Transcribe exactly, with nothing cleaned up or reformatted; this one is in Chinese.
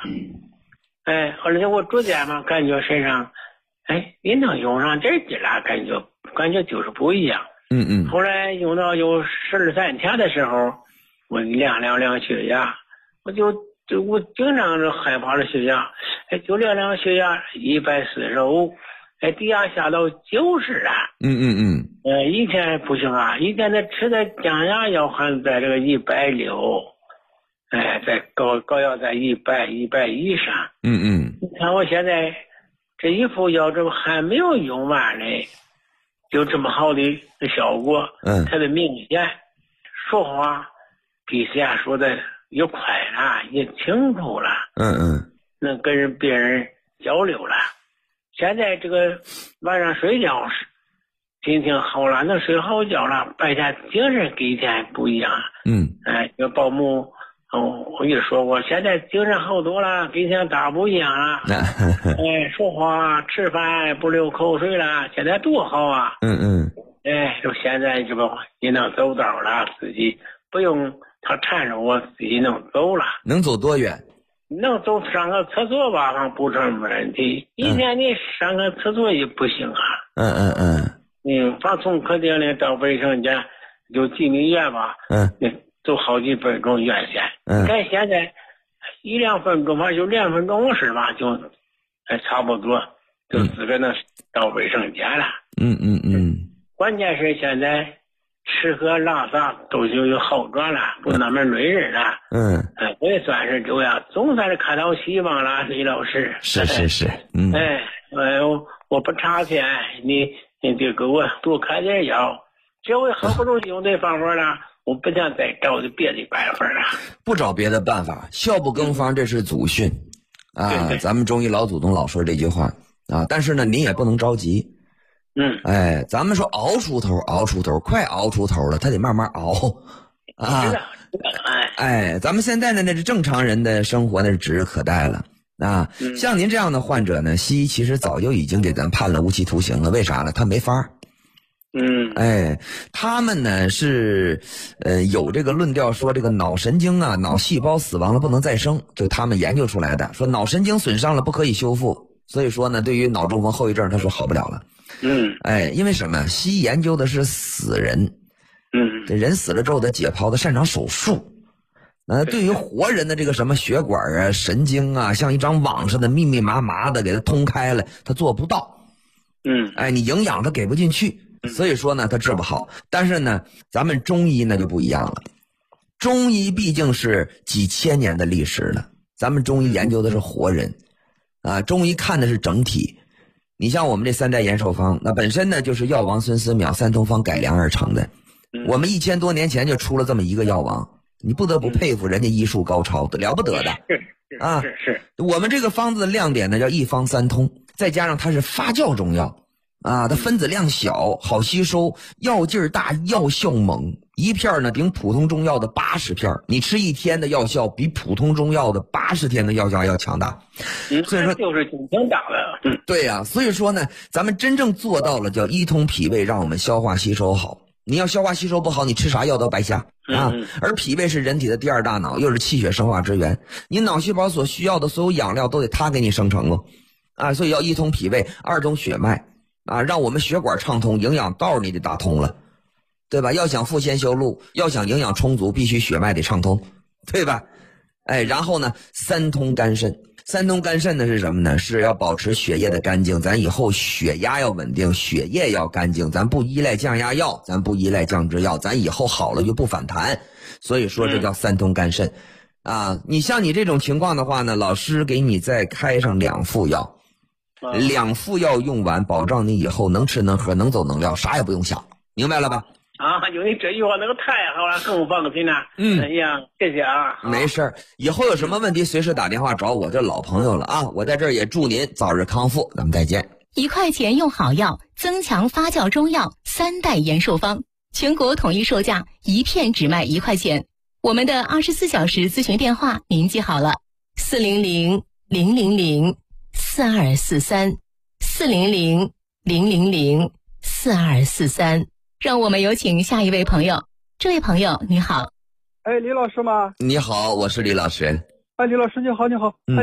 哎，后来我逐渐嘛，感觉身上，哎，你能用上点劲了，感觉感觉就是不一样。 嗯嗯。 后来用到有十二三天的时候，我量量量血压，我就就我经常是害怕的血压，哎，就量量血压一百四十五，哎，低压下到九十了。 嗯嗯嗯。 呃，以前不行啊，以前的吃的降压药还在这个一百六，哎，在高高药在一百一百以上。 嗯嗯。 你看我现在这一副药，这还没有用完呢，有这么好的效果， 嗯， 特别明显，说话比以前说的也快了，也清楚了。 嗯嗯。 能跟人别人交流了。现在这个晚上睡觉时心情好了，能睡好觉了，白天精神跟以前不一样。 嗯。 哎，这保姆哦，我就说过，现在精神好多了，跟以前大不一样了。哎，说话吃饭不流口水了，现在多好啊！ 嗯嗯。 哎，就现在这个也能走道了，自己不用他缠着我，自己能走了。 能走多远？ 能走上个厕所吧，还不成问题。以前你上个厕所也不行啊。 嗯嗯嗯。 嗯，反正从客厅里到卫生间就几米远吧。 嗯。 走好几分钟远线。 嗯。 你看现在一两分钟吧，就两分钟是吧？就还差不多，就自个能到卫生间了。 嗯嗯嗯。 关键是现在吃喝拉撒都就有好转了，不那么累人了。 嗯。 哎，我也算是这样，总算是看到希望了，李老师。 是是是。嗯。 哎，哎，我我不差钱，你你得给我多开点药。这回好不容易用这方法了，我不想再找别的办法了。 不找别的办法，笑不更方，这是祖训、嗯、啊。 对对， 咱们中医老祖宗老说这句话啊，但是呢，您也不能着急。 嗯， 哎，咱们说熬出头，熬出头，快熬出头了，他得慢慢熬啊。哎，咱们现在呢，那是正常人的生活，那是指日可待了啊。 嗯、 像您这样的患者呢，西医其实早就已经给咱判了无期徒刑了，为啥呢？他没法。 嗯， 哎，他们呢是，呃，有这个论调说这个脑神经啊，脑细胞死亡了不能再生，就他们研究出来的，说脑神经损伤了不可以修复，所以说呢，对于脑中风后遗症，他说好不了了。 嗯， 哎，因为什么？西医研究的是死人， 嗯， 这人死了之后，他解剖的擅长手术。呃，对于活人的这个什么血管啊、神经啊，像一张网似的密密麻麻的给他通开了，他做不到。 嗯， 哎，你营养他给不进去。所以说呢，它治不好。但是呢，咱们中医呢就不一样了。中医毕竟是几千年的历史了，咱们中医研究的是活人，啊，中医看的是整体。你像我们这三代延寿方，那本身呢就是药王孙思邈三通方改良而成的。我们一千多年前就出了这么一个药王，你不得不佩服人家医术高超的，了不得的啊！ 是是。 我们这个方子的亮点呢叫一方三通，再加上它是发酵中药。啊，它分子量小，好吸收，药劲儿大，药效猛，一片呢顶普通中药的八十片，你吃一天的药效比普通中药的八十天的药效要强大。 嗯， 所以说就是挺大的。嗯， 对呀、啊，所以说呢，咱们真正做到了叫一通脾胃，让我们消化吸收好。你要消化吸收不好，你吃啥药都白瞎啊。 嗯、 而脾胃是人体的第二大脑，又是气血生化之源，你脑细胞所需要的所有养料都得它给你生成哦。啊，所以要一通脾胃，二通血脉。啊，让我们血管畅通，营养道你得打通了，对吧？要想复仙修路，要想营养充足，必须血脉得畅通，对吧？哎，然后呢，三通肝肾，三通肝肾呢是什么呢？是要保持血液的干净，咱以后血压要稳定，血液要干净，咱不依赖降压药，咱不依赖降脂药，咱以后好了就不反弹。所以说这叫三通肝肾。啊，你像你这种情况的话呢，老师给你再开上两副药。两副药用完，保障你以后能吃能喝能走能撂，啥也不用想，明白了吧？ 啊，有你这句话那个太好了，更放心了。嗯，哎呀，谢谢啊。 没事儿，以后有什么问题随时打电话找我，这老朋友了啊！我在这儿也祝您早日康复，咱们再见。 一块钱用好药，增强发酵中药三代延寿方，全国统一售价，一片只卖一块钱。我们的二十四小时咨询电话您记好了：四零零零零零。四二四三四零零零零零四二四三，让我们有请下一位朋友。这位朋友你好。 哎，李老师吗？ 你好，我是李老师。 哎，李老师你好，你好。 嗯。